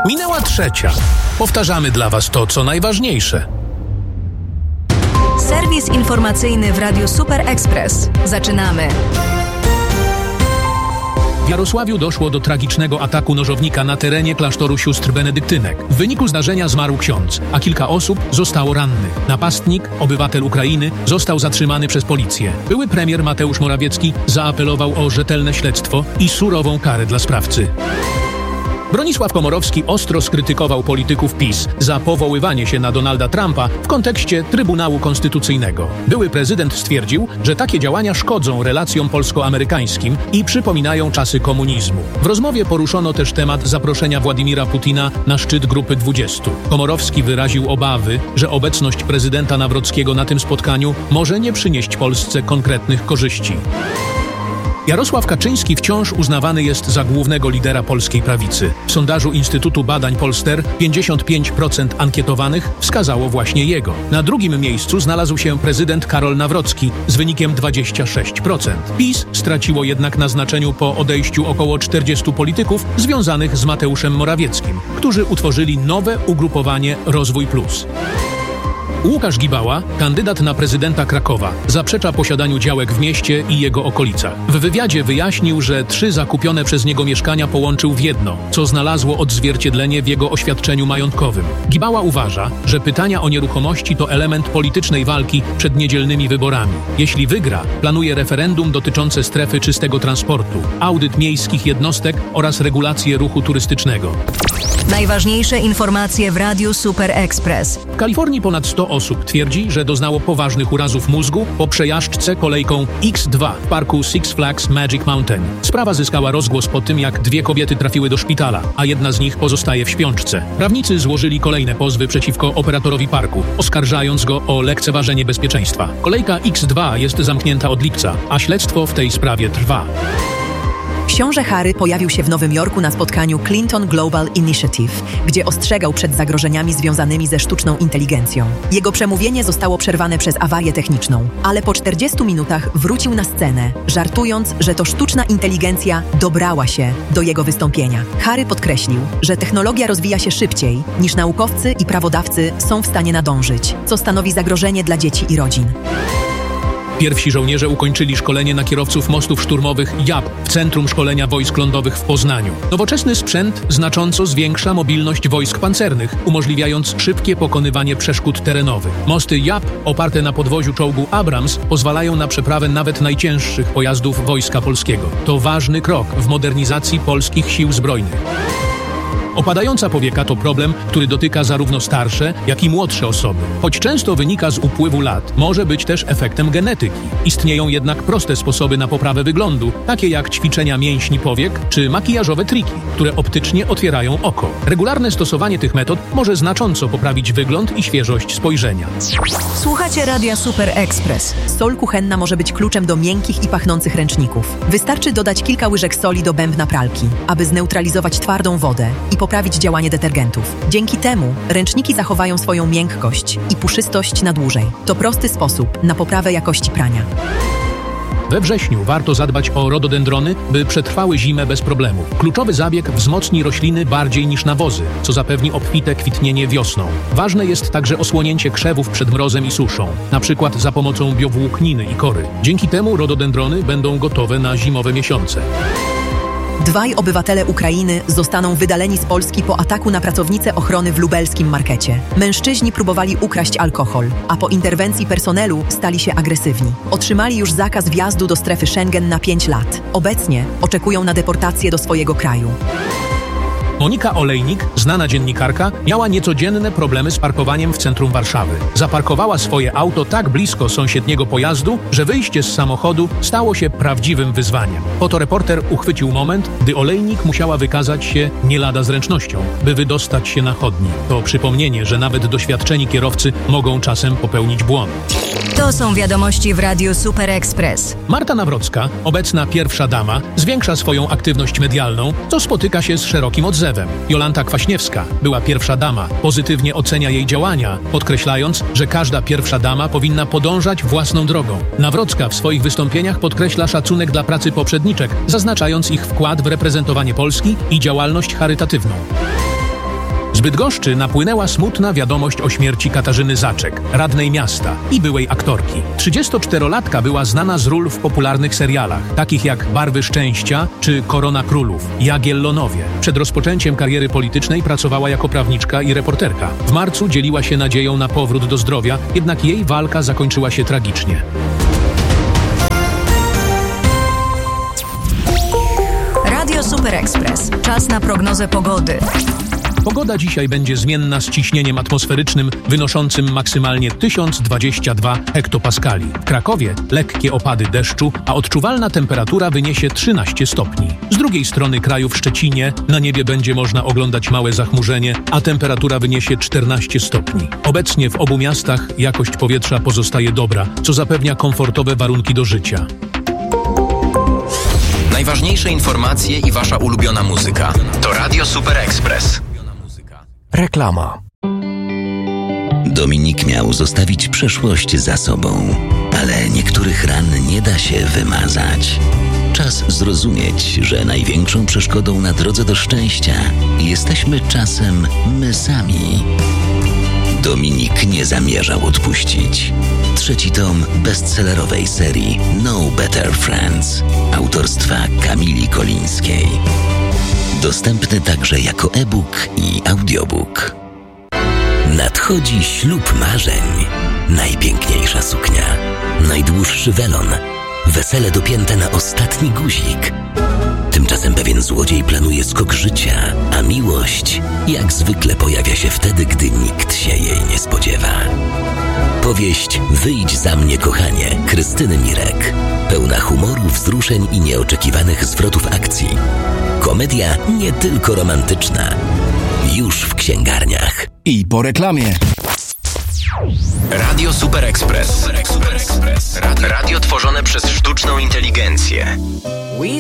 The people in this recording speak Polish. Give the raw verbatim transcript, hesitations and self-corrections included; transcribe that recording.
Minęła trzecia. Powtarzamy dla Was to, co najważniejsze. Serwis informacyjny w Radiu Super Express. Zaczynamy. W Jarosławiu doszło do tragicznego ataku nożownika na terenie klasztoru sióstr benedyktynek. W wyniku zdarzenia zmarł ksiądz, a kilka osób zostało rannych. Napastnik, obywatel Ukrainy, został zatrzymany przez policję. Były premier Mateusz Morawiecki zaapelował o rzetelne śledztwo i surową karę dla sprawcy. Bronisław Komorowski ostro skrytykował polityków PiS za powoływanie się na Donalda Trumpa w kontekście Trybunału Konstytucyjnego. Były prezydent stwierdził, że takie działania szkodzą relacjom polsko-amerykańskim i przypominają czasy komunizmu. W rozmowie poruszono też temat zaproszenia Władimira Putina na szczyt Grupy dwudziestu. Komorowski wyraził obawy, że obecność prezydenta Nawrockiego na tym spotkaniu może nie przynieść Polsce konkretnych korzyści. Jarosław Kaczyński wciąż uznawany jest za głównego lidera polskiej prawicy. W sondażu Instytutu Badań Polster pięćdziesiąt pięć procent ankietowanych wskazało właśnie jego. Na drugim miejscu znalazł się prezydent Karol Nawrocki z wynikiem dwadzieścia sześć procent. PiS straciło jednak na znaczeniu po odejściu około czterdziestu polityków związanych z Mateuszem Morawieckim, którzy utworzyli nowe ugrupowanie Rozwój Plus. Łukasz Gibała, kandydat na prezydenta Krakowa, zaprzecza posiadaniu działek w mieście i jego okolicach. W wywiadzie wyjaśnił, że trzy zakupione przez niego mieszkania połączył w jedno, co znalazło odzwierciedlenie w jego oświadczeniu majątkowym. Gibała uważa, że pytania o nieruchomości to element politycznej walki przed niedzielnymi wyborami. Jeśli wygra, planuje referendum dotyczące strefy czystego transportu, audyt miejskich jednostek oraz regulację ruchu turystycznego. Najważniejsze informacje w Radiu Super Express. W Kalifornii ponad sto osób twierdzi, że doznało poważnych urazów mózgu po przejażdżce kolejką X dwa w parku Six Flags Magic Mountain. Sprawa zyskała rozgłos po tym, jak dwie kobiety trafiły do szpitala, a jedna z nich pozostaje w śpiączce. Prawnicy złożyli kolejne pozwy przeciwko operatorowi parku, oskarżając go o lekceważenie bezpieczeństwa. Kolejka X dwa jest zamknięta od lipca, a śledztwo w tej sprawie trwa. Książę Harry pojawił się w Nowym Jorku na spotkaniu Clinton Global Initiative, gdzie ostrzegał przed zagrożeniami związanymi ze sztuczną inteligencją. Jego przemówienie zostało przerwane przez awarię techniczną, ale po czterdziestu minutach wrócił na scenę, żartując, że to sztuczna inteligencja dobrała się do jego wystąpienia. Harry podkreślił, że technologia rozwija się szybciej, niż naukowcy i prawodawcy są w stanie nadążyć, co stanowi zagrożenie dla dzieci i rodzin. Pierwsi żołnierze ukończyli szkolenie na kierowców mostów szturmowych J A P w Centrum Szkolenia Wojsk Lądowych w Poznaniu. Nowoczesny sprzęt znacząco zwiększa mobilność wojsk pancernych, umożliwiając szybkie pokonywanie przeszkód terenowych. Mosty J A P oparte na podwoziu czołgu Abrams pozwalają na przeprawę nawet najcięższych pojazdów Wojska Polskiego. To ważny krok w modernizacji polskich sił zbrojnych. Opadająca powieka to problem, który dotyka zarówno starsze, jak i młodsze osoby. Choć często wynika z upływu lat, może być też efektem genetyki. Istnieją jednak proste sposoby na poprawę wyglądu, takie jak ćwiczenia mięśni powiek czy makijażowe triki, które optycznie otwierają oko. Regularne stosowanie tych metod może znacząco poprawić wygląd i świeżość spojrzenia. Słuchacie Radia Super Express. Sól kuchenna może być kluczem do miękkich i pachnących ręczników. Wystarczy dodać kilka łyżek soli do bębna pralki, aby zneutralizować twardą wodę i poprawić działanie detergentów. Dzięki temu ręczniki zachowają swoją miękkość i puszystość na dłużej. To prosty sposób na poprawę jakości prania. We wrześniu warto zadbać o rododendrony, by przetrwały zimę bez problemu. Kluczowy zabieg wzmocni rośliny bardziej niż nawozy, co zapewni obfite kwitnienie wiosną. Ważne jest także osłonięcie krzewów przed mrozem i suszą, na przykład za pomocą biowłókniny i kory. Dzięki temu rododendrony będą gotowe na zimowe miesiące. Dwaj obywatele Ukrainy zostaną wydaleni z Polski po ataku na pracownicę ochrony w lubelskim markecie. Mężczyźni próbowali ukraść alkohol, a po interwencji personelu stali się agresywni. Otrzymali już zakaz wjazdu do strefy Schengen na pięć lat. Obecnie oczekują na deportację do swojego kraju. Monika Olejnik, znana dziennikarka, miała niecodzienne problemy z parkowaniem w centrum Warszawy. Zaparkowała swoje auto tak blisko sąsiedniego pojazdu, że wyjście z samochodu stało się prawdziwym wyzwaniem. Fotoreporter uchwycił moment, gdy Olejnik musiała wykazać się nie lada zręcznością, by wydostać się na chodnik. To przypomnienie, że nawet doświadczeni kierowcy mogą czasem popełnić błąd. To są wiadomości w Radiu Super Express. Marta Nawrocka, obecna pierwsza dama, zwiększa swoją aktywność medialną, co spotyka się z szerokim odzewem. Jolanta Kwaśniewska, była pierwsza dama, pozytywnie ocenia jej działania, podkreślając, że każda pierwsza dama powinna podążać własną drogą. Nawrocka w swoich wystąpieniach podkreśla szacunek dla pracy poprzedniczek, zaznaczając ich wkład w reprezentowanie Polski i działalność charytatywną. Z Bydgoszczy napłynęła smutna wiadomość o śmierci Katarzyny Zaczek, radnej miasta i byłej aktorki. trzydziestoczterolatka była znana z ról w popularnych serialach, takich jak Barwy Szczęścia czy Korona Królów, Jagiellonowie. Przed rozpoczęciem kariery politycznej pracowała jako prawniczka i reporterka. W marcu dzieliła się nadzieją na powrót do zdrowia, jednak jej walka zakończyła się tragicznie. Radio Super Express. Czas na prognozę pogody. Pogoda dzisiaj będzie zmienna z ciśnieniem atmosferycznym wynoszącym maksymalnie tysiąc dwadzieścia dwa hektopaskali. W Krakowie lekkie opady deszczu, a odczuwalna temperatura wyniesie trzynaście stopni. Z drugiej strony kraju w Szczecinie na niebie będzie można oglądać małe zachmurzenie, a temperatura wyniesie czternaście stopni. Obecnie w obu miastach jakość powietrza pozostaje dobra, co zapewnia komfortowe warunki do życia. Najważniejsze informacje i wasza ulubiona muzyka to Radio Super Express. Reklama. Dominik miał zostawić przeszłość za sobą, ale niektórych ran nie da się wymazać. Czas zrozumieć, że największą przeszkodą na drodze do szczęścia jesteśmy czasem my sami. Dominik nie zamierzał odpuścić. Trzeci tom bestsellerowej serii No Better Friends autorstwa Kamili Kolińskiej. Dostępny także jako e-book i audiobook. Nadchodzi ślub marzeń. Najpiękniejsza suknia, najdłuższy welon, wesele dopięte na ostatni guzik. Tymczasem pewien złodziej planuje skok życia, a miłość jak zwykle pojawia się wtedy, gdy nikt się jej nie spodziewa. Powieść Wyjdź za mnie, kochanie, Krystyny Mirek. Pełna humoru, wzruszeń i nieoczekiwanych zwrotów akcji. Komedia nie tylko romantyczna. Już w księgarniach. I po reklamie. Radio Super Express. Radio tworzone przez sztuczną inteligencję. We